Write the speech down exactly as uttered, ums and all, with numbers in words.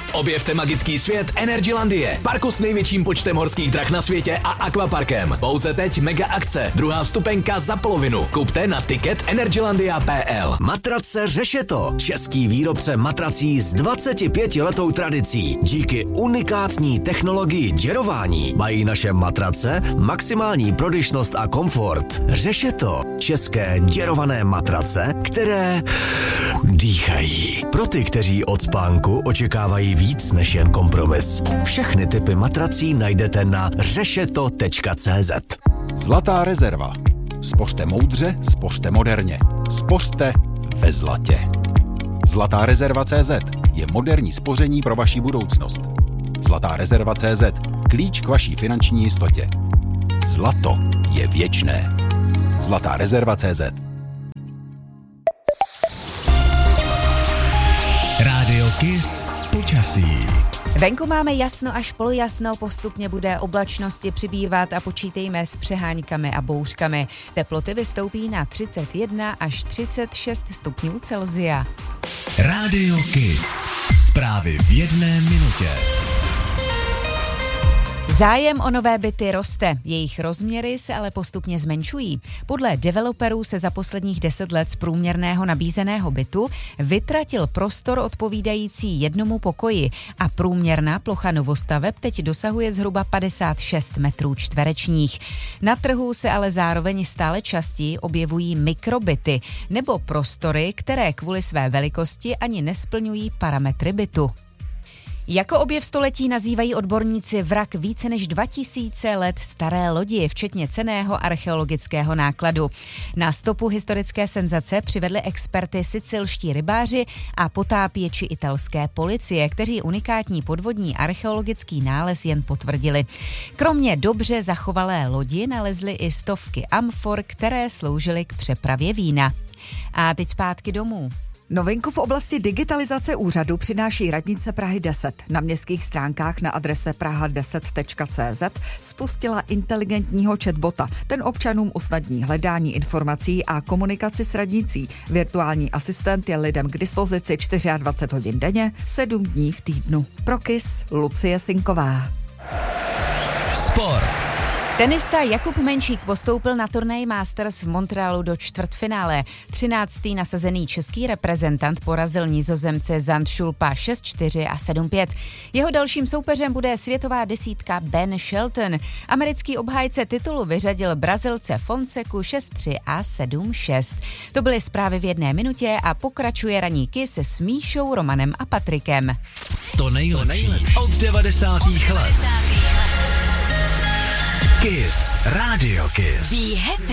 Objevte magický svět Energylandie, parku s největším počtem horských drah na světě a akvaparkem. Pouze teď mega akce, druhá vstupenka za polovinu. Kupte na ticket energylandia tečka p l. Matrace Řešeto, český výrobce matrací s dvacetipětiletou tradicí. Díky unikátní technologii děrování mají naše matrace maximální prodyšnost a komfort. Řešeto, české děrované matrace, které dýchají. Pro ty, kteří od spánku očekávají víc než jen kompromis. Všechny typy matrací najdete na řešeto tečka cé zet. Zlatá rezerva. Spořte moudře, spořte moderně. Spořte ve zlatě. Zlatá rezerva tečka cé zet je moderní spoření pro vaši budoucnost. Zlatá rezerva tečka cé zet. Klíč k vaší finanční jistotě. Zlato je věčné. Zlatá rezerva tečka cé zet. Rádio Kiss počasí. Venku máme jasno až polojasno, postupně bude oblačnosti přibývat a počítejme s přeháňkami a bouřkami. Teploty vystoupí na třicet jedna až třicet šest stupňů Celsia. Rádio Kiss. Zprávy v jedné minutě. Zájem o nové byty roste, jejich rozměry se ale postupně zmenšují. Podle developerů se za posledních deset let z průměrného nabízeného bytu vytratil prostor odpovídající jednomu pokoji a průměrná plocha novostaveb teď dosahuje zhruba padesát šest metrů čtverečních. Na trhu se ale zároveň stále častěji objevují mikrobyty nebo prostory, které kvůli své velikosti ani nesplňují parametry bytu. Jako objev století nazývají odborníci vrak více než dva tisíce let staré lodi, včetně cenného archeologického nákladu. Na stopu historické senzace přivedli experty sicilští rybáři a potápěči italské policie, kteří unikátní podvodní archeologický nález jen potvrdili. Kromě dobře zachovalé lodi nalezli i stovky amfor, které sloužily k přepravě vína. A teď zpátky domů. Novinku v oblasti digitalizace úřadu přináší radnice Prahy deset. Na městských stránkách na adrese praha deset tečka cé zet spustila inteligentního chatbota. Ten občanům usnadní hledání informací a komunikaci s radnicí. Virtuální asistent je lidem k dispozici dvacet čtyři hodin denně, sedm dní v týdnu. Pro Kiss Lucie Sinková. Sport. Tenista Jakub Menšík postoupil na turnaj Masters v Montrealu do čtvrtfinále. třináctý nasazený český reprezentant porazil Nizozemce Zandschulpa šest čtyři a sedm pět. Jeho dalším soupeřem bude světová desítka Ben Shelton. Americký obhájce titulu vyřadil Brazilce Fonseku šest tři a sedm šest. To byly zprávy v jedné minutě a pokračuje ranní Kiss s Míšou, Romanem a Patrikem. To nejlepší od devadesátých let. Kiss, Radio Kiss.